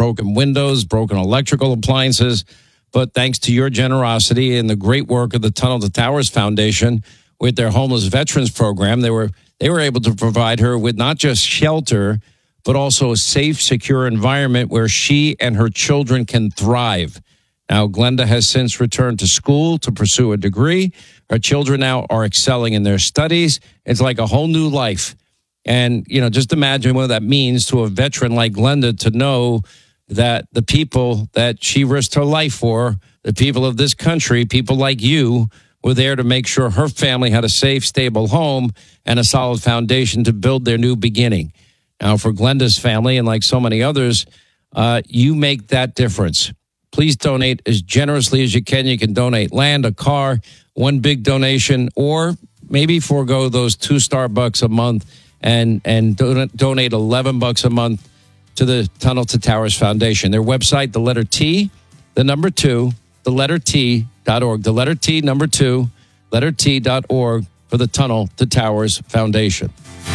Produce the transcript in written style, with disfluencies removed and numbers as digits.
broken windows, broken electrical appliances. But thanks to your generosity and the great work of the Tunnel to Towers Foundation with their homeless veterans program, they were able to provide her with not just shelter, but also a safe, secure environment where she and her children can thrive. Now, Glenda has since returned to school to pursue a degree. Her children now are excelling in their studies. It's like a whole new life. And, just imagine what that means to a veteran like Glenda to know that the people that she risked her life for, the people of this country, people like you, were there to make sure her family had a safe, stable home and a solid foundation to build their new beginning. Now, for Glenda's family and like so many others, you make that difference. Please donate as generously as you can. You can donate land, a car, one big donation, or maybe forego those 2 Starbucks a month and donate $11 a month to the Tunnel to Towers Foundation. Their website, the letter T, the number 2, the letter T.org. The letter T, number 2, letter T.org for the Tunnel to Towers Foundation.